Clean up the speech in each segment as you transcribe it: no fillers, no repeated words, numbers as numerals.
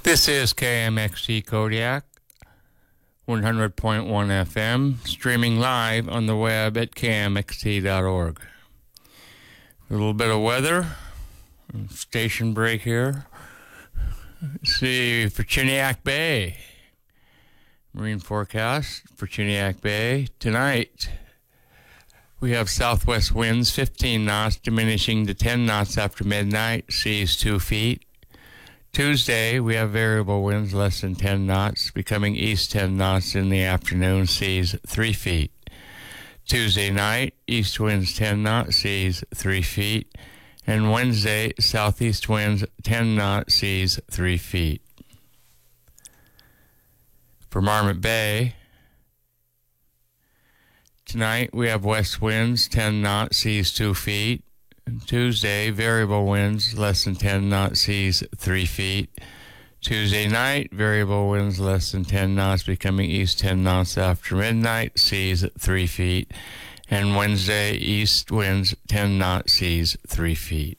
This is KMXT Kodiak, 100.1 FM, streaming live on the web at kmxt.org. A little bit of weather, station break here. Let's see, for Chiniak Bay, marine forecast for Chiniak Bay. Tonight, we have southwest winds 15 knots, diminishing to 10 knots after midnight, seas 2 feet. Tuesday, we have variable winds less than 10 knots, becoming east 10 knots in the afternoon, seas 3 feet. Tuesday night, east winds 10 knots, seas 3 feet. And Wednesday, southeast winds 10 knots, seas 3 feet. For Marmot Bay, tonight we have west winds 10 knots, seas 2 feet. Tuesday, variable winds less than 10 knots, seas 3 feet. Tuesday night, variable winds less than 10 knots, becoming east 10 knots after midnight, seas 3 feet. And Wednesday, east winds 10 knots, seas 3 feet.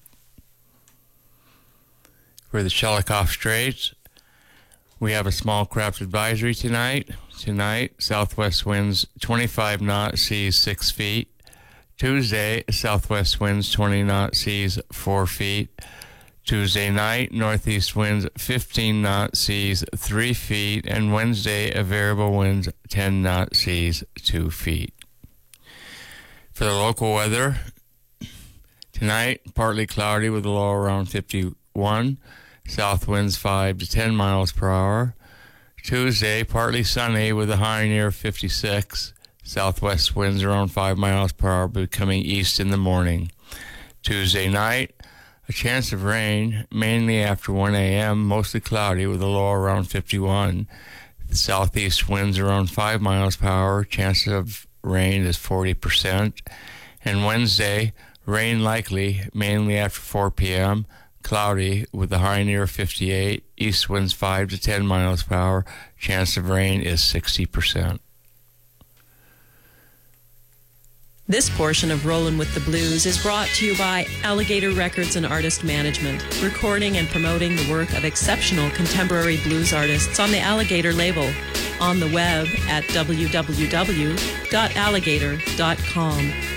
For the Shelikof Straits, we have a small craft advisory tonight. Tonight, southwest winds 25 knots, seas 6 feet. Tuesday, southwest winds 20 knots, seas 4 feet. Tuesday night, northeast winds 15 knots, seas 3 feet. And Wednesday, a variable winds 10 knots, seas 2 feet. For the local weather, tonight, partly cloudy with a low around 51. South winds 5 to 10 miles per hour. Tuesday, partly sunny with a high near 56. Southwest winds around 5 miles per hour, becoming east in the morning. Tuesday night, a chance of rain, mainly after 1 a.m., mostly cloudy with a low around 51. Southeast winds around 5 miles per hour, chance of rain is 40%. And Wednesday, rain likely, mainly after 4 p.m., cloudy with a high near 58. East winds 5 to 10 miles per hour, chance of rain is 60%. This portion of Rollin' with the Blues is brought to you by Alligator Records and Artist Management, recording and promoting the work of exceptional contemporary blues artists on the Alligator label, on the web at www.alligator.com.